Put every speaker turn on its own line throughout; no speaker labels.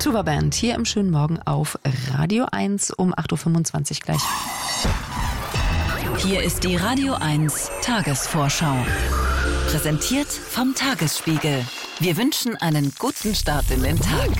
Tuva Band hier im schönen Morgen auf Radio 1 um 8.25 Uhr gleich.
Hier ist die Radio 1 Tagesvorschau. Präsentiert vom Tagesspiegel. Wir wünschen einen guten Start in den Tag.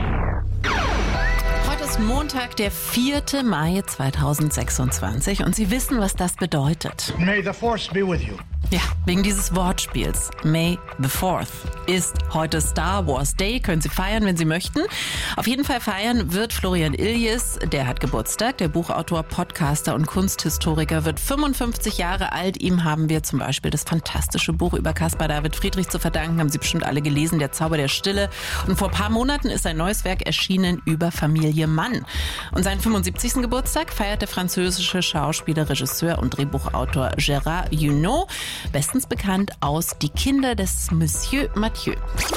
Heute ist Montag, der 4. Mai 2026 und Sie wissen, was das bedeutet.
May the force be with you.
Ja, wegen dieses Wortspiels. May the 4th ist heute Star Wars Day. Können Sie feiern, wenn Sie möchten. Auf jeden Fall feiern wird Florian Iljes. Der hat Geburtstag. Der Buchautor, Podcaster und Kunsthistoriker wird 55 Jahre alt. Ihm haben wir zum Beispiel das fantastische Buch über Caspar David Friedrich zu verdanken. Haben Sie bestimmt alle gelesen, Der Zauber der Stille. Und vor ein paar Monaten ist ein neues Werk erschienen über Familie Mann. Und seinen 75. Geburtstag feiert der französische Schauspieler, Regisseur und Drehbuchautor Gérard Jugnot. Bestens bekannt aus Die Kinder des Monsieur Mathieu.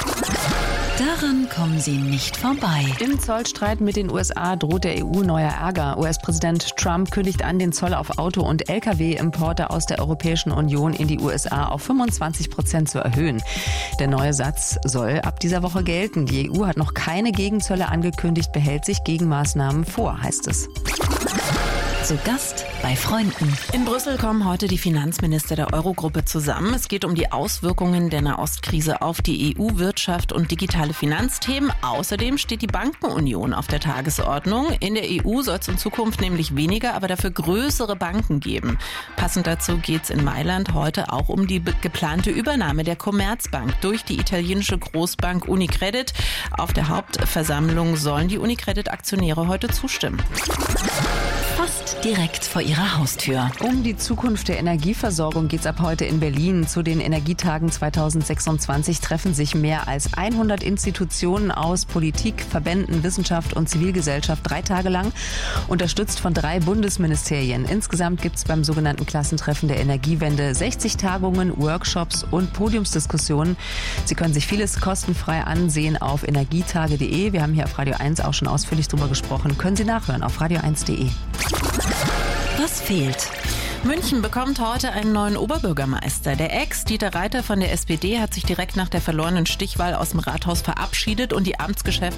Daran kommen Sie nicht vorbei.
Im Zollstreit mit den USA droht der EU neuer Ärger. US-Präsident Trump kündigt an, den Zoll auf Auto- und Lkw-Importe aus der Europäischen Union in die USA auf 25% zu erhöhen. Der neue Satz soll ab dieser Woche gelten. Die EU hat noch keine Gegenzölle angekündigt, behält sich Gegenmaßnahmen vor, heißt es.
Zu Gast bei Freunden.
In Brüssel kommen heute die Finanzminister der Eurogruppe zusammen. Es geht um die Auswirkungen der Nahostkrise auf die EU-Wirtschaft und digitale Finanzthemen. Außerdem steht die Bankenunion auf der Tagesordnung. In der EU soll es in Zukunft nämlich weniger, aber dafür größere Banken geben. Passend dazu geht es in Mailand heute auch um die geplante Übernahme der Commerzbank durch die italienische Großbank Unicredit. Auf der Hauptversammlung sollen die Unicredit-Aktionäre heute zustimmen.
Fast direkt vor Ihrer Haustür.
Um die Zukunft der Energieversorgung geht es ab heute in Berlin. Zu den Energietagen 2026 treffen sich mehr als 100 Institutionen aus Politik, Verbänden, Wissenschaft und Zivilgesellschaft 3 Tage lang, unterstützt von 3 Bundesministerien. Insgesamt gibt es beim sogenannten Klassentreffen der Energiewende 60 Tagungen, Workshops und Podiumsdiskussionen. Sie können sich vieles kostenfrei ansehen auf energietage.de. Wir haben hier auf Radio 1 auch schon ausführlich drüber gesprochen. Können Sie nachhören auf radio1.de.
Was fehlt?
München bekommt heute einen neuen Oberbürgermeister. Der Ex-Dieter Reiter von der SPD hat sich direkt nach der verlorenen Stichwahl aus dem Rathaus verabschiedet und die Amtsgeschäfte